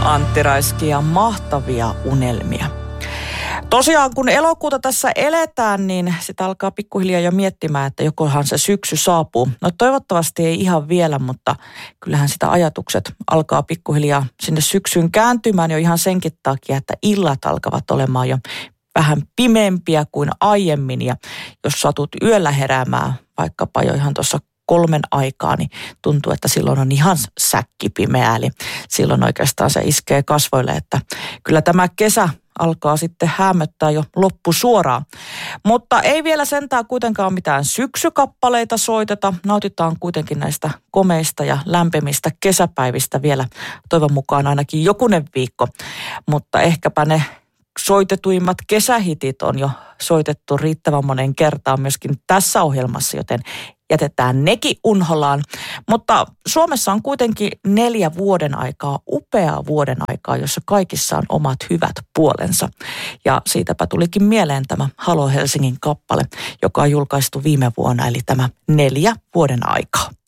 Antti Raiski ja Mahtavia unelmia. Tosiaan kun elokuuta tässä eletään, niin sitä alkaa pikkuhiljaa jo miettimään, että jokohan se syksy saapuu. No toivottavasti ei ihan vielä, mutta kyllähän sitä ajatukset alkaa pikkuhiljaa sinne syksyyn kääntymään jo ihan senkin takia, että illat alkavat olemaan jo vähän pimeämpiä kuin aiemmin. Ja jos satut yöllä heräämään vaikkapa jo ihan tuossa 3 aikaa, niin tuntuu, että silloin on ihan säkkipimeä. Eli silloin oikeastaan se iskee kasvoille, että kyllä tämä kesä alkaa sitten häämöttää jo loppusuoraan. Mutta ei vielä sentään kuitenkaan mitään syksykappaleita soiteta. Nautitaan kuitenkin näistä komeista ja lämpimistä kesäpäivistä vielä toivon mukaan ainakin jokunen viikko. Mutta ehkäpä ne soitetuimmat kesähitit on jo soitettu riittävän monen kertaan myöskin tässä ohjelmassa, joten jätetään nekin unholaan. Mutta Suomessa on kuitenkin 4 vuoden aikaa, upeaa vuoden aikaa, jossa kaikissa on omat hyvät puolensa. Ja siitäpä tulikin mieleen tämä Halo Helsingin kappale, joka on julkaistu viime vuonna, eli tämä 4 vuoden aikaa.